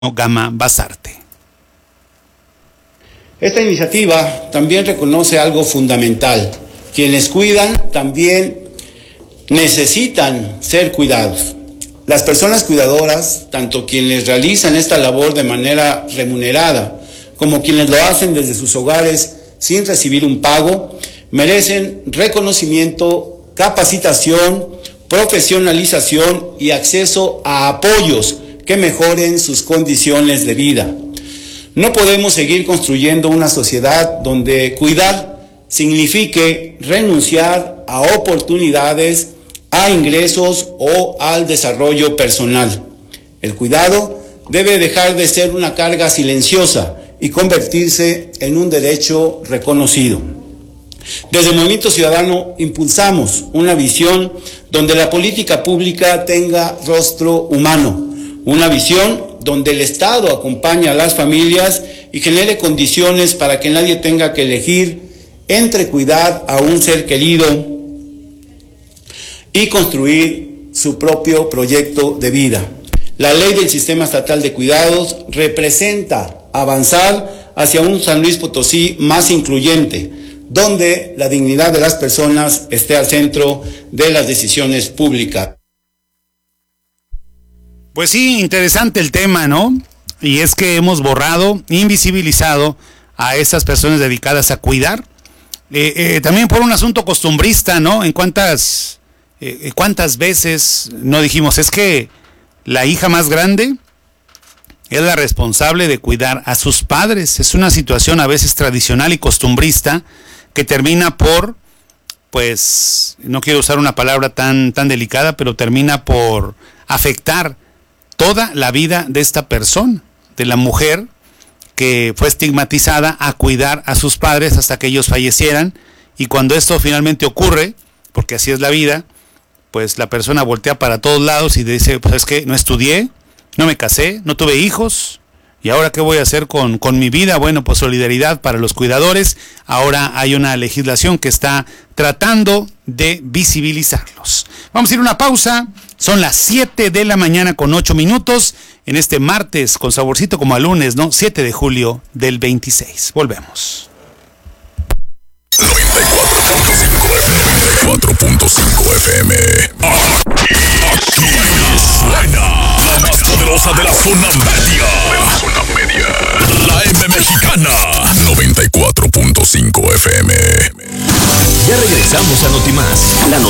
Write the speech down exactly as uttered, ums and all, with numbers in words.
Gama Basarte. Esta iniciativa también reconoce algo fundamental. Quienes cuidan también necesitan ser cuidados. Las personas cuidadoras, tanto quienes realizan esta labor de manera remunerada, como quienes lo hacen desde sus hogares sin recibir un pago, merecen reconocimiento, capacitación, profesionalización y acceso a apoyos que mejoren sus condiciones de vida. No podemos seguir construyendo una sociedad donde cuidar signifique renunciar a oportunidades, a ingresos o al desarrollo personal. El cuidado debe dejar de ser una carga silenciosa y convertirse en un derecho reconocido. Desde el Movimiento Ciudadano impulsamos una visión donde la política pública tenga rostro humano, una visión donde el Estado acompañe a las familias y genere condiciones para que nadie tenga que elegir entre cuidar a un ser querido y construir su propio proyecto de vida. La ley del Sistema Estatal de Cuidados representa avanzar hacia un San Luis Potosí más incluyente, donde la dignidad de las personas esté al centro de las decisiones públicas. Pues sí, interesante el tema, ¿no? Y es que hemos borrado, invisibilizado a esas personas dedicadas a cuidar. Eh, eh, también por un asunto costumbrista, ¿no? En cuántas, eh, cuántas veces no dijimos, es que la hija más grande es la responsable de cuidar a sus padres. Es una situación a veces tradicional y costumbrista que termina por, pues, no quiero usar una palabra tan, tan delicada, pero termina por afectar toda la vida de esta persona, de la mujer que fue estigmatizada a cuidar a sus padres hasta que ellos fallecieran, y cuando esto finalmente ocurre, porque así es la vida, pues la persona voltea para todos lados y dice, pues es que no estudié, no me casé, no tuve hijos, ¿y ahora qué voy a hacer con, con mi vida? Bueno, pues solidaridad para los cuidadores. Ahora hay una legislación que está tratando de visibilizarlos. Vamos a ir a una pausa. Son las siete de la mañana con ocho minutos en este martes con saborcito como a lunes, ¿no? siete de julio del veintiséis. Volvemos. noventa y cuatro punto cinco F M. Aquí suena la más poderosa de la zona media. De la zona media. La M Mexicana. noventa y cuatro punto cinco F M. Ya regresamos a Notimás. La